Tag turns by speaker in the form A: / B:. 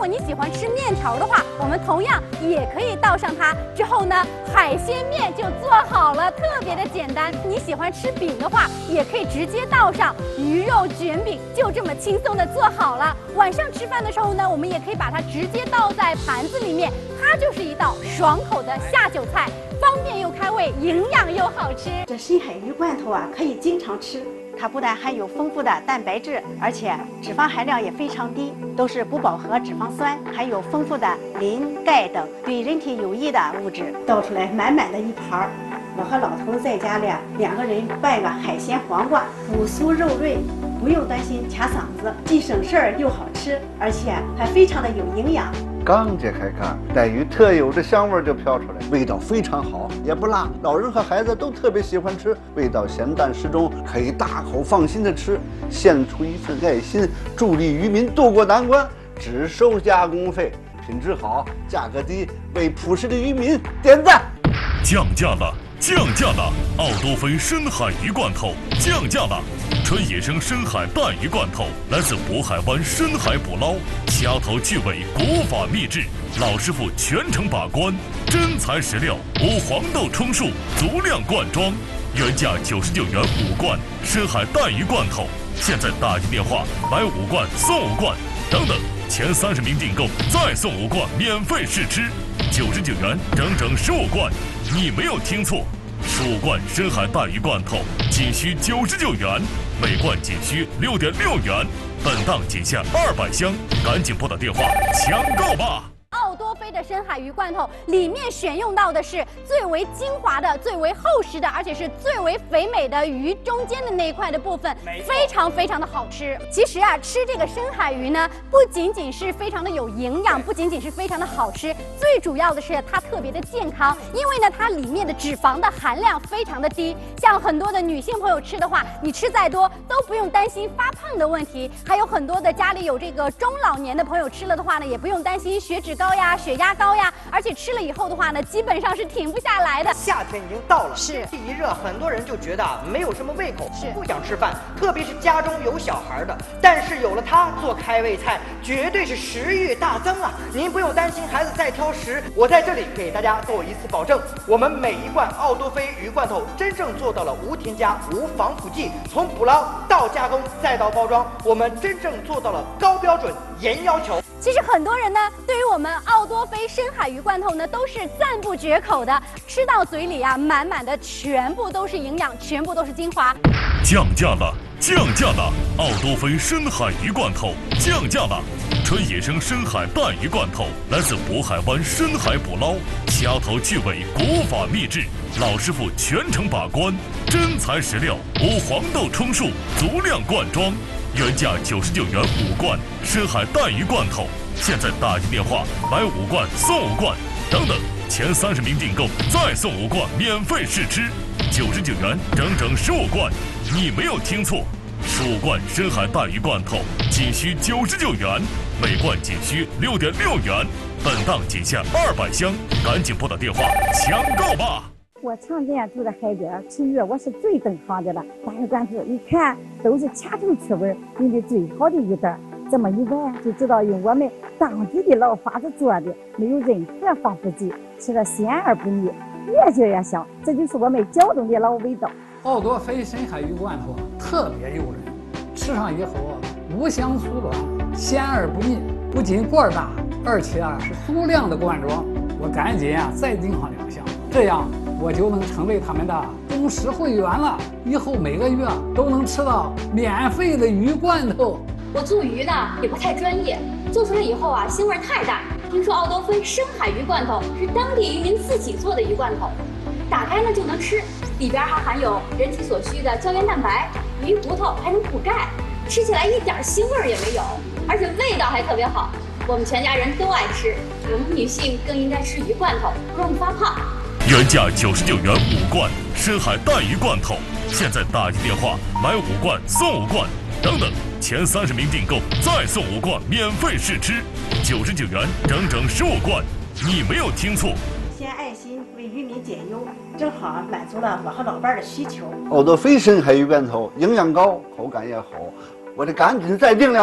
A: 果你喜欢吃面条的话，我们同样也可以倒上它。之后呢，海鲜面就做好了，特别的简单。你喜欢吃饼的话，也可以直接倒上鱼肉卷饼，就这么轻松的做好了。晚上吃饭的时候呢，我们也可以把它直接倒在盘子里面，它就是一道爽口的下酒菜，方便又开胃，营养又好吃。
B: 这深海鱼罐头啊，可以经常吃。它不但含有丰富的蛋白质，而且脂肪含量也非常低，都是不饱和脂肪酸，含有丰富的磷、钙等对人体有益的物质。倒出来满满的一盘儿，我和老头在家里2个人拌个海鲜黄瓜，骨酥肉润，不用担心卡嗓子，既省事儿又好吃，而且还非常的有营养。
C: 刚揭开盖，带鱼特有的香味就飘出来，味道非常好，也不辣，老人和孩子都特别喜欢吃，味道咸淡适中，可以大口放心的吃，献出一份爱心，助力渔民渡过难关，只收加工费，品质好，价格低，为朴实的渔民点赞。
D: 降价了！降价了！奥多菲深海鱼罐头降价了！纯野生深海带鱼罐头来自渤海湾深海捕捞，掐头去尾，国法秘制，老师傅全程把关，真材实料，无黄豆充数，足量灌装，原价99元5罐深海带鱼罐头，现在打进电话买5罐送5罐，等等，前30名订购再送5罐免费试吃，99元整整15罐，你没有听错，15罐深海带鱼罐头仅需99元，每罐仅需6.6元，本档仅限200箱，赶紧拨打电话抢购吧！
A: 奥多菲的深海鱼罐头里面选用到的是最为精华的、最为厚实的，而且是最为肥美的鱼中间的那一块的部分，非常非常的好吃。其实啊，吃这个深海鱼呢，不仅仅是非常的有营养，不仅仅是非常的好吃，最主要的是它特别的健康，因为呢，它里面的脂肪的含量非常的低。像很多的女性朋友吃的话，你吃再多都不用担心发胖的问题。还有很多的家里有这个中老年的朋友吃了的话呢，也不用担心血脂高呀、血压高呀，而且吃了以后的话呢，基本上是停不下来的。
E: 夏天已经到了，
A: 是
E: 天气一热，很多人就觉得没有什么胃口，
A: 是
E: 不想吃饭，特别是家中有小孩的。但是有了它做开胃菜，绝对是食欲大增啊！您不用担心孩子再挑食，我在这里给大家做一次保证，我们每一罐奥多菲鱼罐头真正做到了无添加、无防腐剂，从捕捞到加工再到包装，我们真正做到了高标准、严要求。
A: 其实很多人呢，对于我们奥多菲深海鱼罐头呢，都是赞不绝口的。吃到嘴里啊，满满的全部都是营养，全部都是精华。
D: 降价了！降价了！奥多菲深海鱼罐头降价了！纯野生深海带鱼罐头来自渤海湾深海捕捞，掐头去尾，国法秘制，老师傅全程把关，真材实料，无黄豆充数，足量灌装。原价99元5罐深海带鱼罐头，现在打进电话买5罐送5罐，等等，前30名订购再送5罐免费试吃，99元整整15罐，你没有听错，15罐深海带鱼罐头仅需99元，每罐仅需6.6元，本档仅限200箱，赶紧拨打电话抢购吧！
F: 我常年住在海边吃鱼，我是最懂行的了。大鱼罐头一看都是掐头去尾，用的最好的鱼竿，这么一闻就知道用我们当地的老法子做的，没有任何防腐剂，吃了鲜而不腻，越嚼越香，这就是我们胶东的老味道。
G: 奥多菲深海鱼罐头特别诱人，吃上以后无香酥软，鲜而不腻，不仅罐大，而且是足量的灌装。我赶紧再订上2箱，这样我就能成为他们的忠实会员了，以后每个月都能吃到免费的鱼罐头。
H: 我做鱼呢也不太专业，做出来以后腥味太大。听说奥多菲深海鱼罐头是当地渔民自己做的鱼罐头，打开呢就能吃，里边还含有人体所需的胶原蛋白，鱼骨头还能补钙，吃起来一点腥味也没有，而且味道还特别好。我们全家人都爱吃，我们女性更应该吃鱼罐头，不容易发胖。
D: 原价99元5罐深海带鱼罐头，现在打进电话买5罐送5罐，等等，前30名订购再送5罐免费试吃，99元整整15罐，你没有听错。
B: 先爱心为渔民减忧，正好满足了我和老伴儿的需求。
C: 奥多菲深海鱼罐头营养高，口感也好，我得赶紧再订2